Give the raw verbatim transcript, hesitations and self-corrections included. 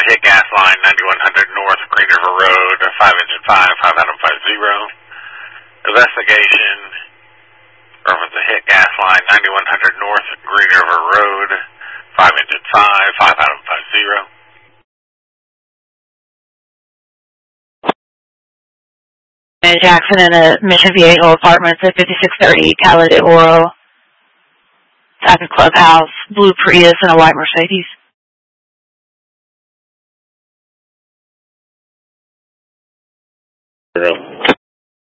the hit gas line, ninety-one hundred North Green River Road, five engine five, five Adam five zero. Investigation. Reference the hit gas line, ninety-one hundred North Green River Road, five engine five, five Adam five zero. Jackson in the Mission Viejo Apartments at fifty-six thirty Cala de Oro. Type of clubhouse, blue Prius and a white Mercedes. Zero.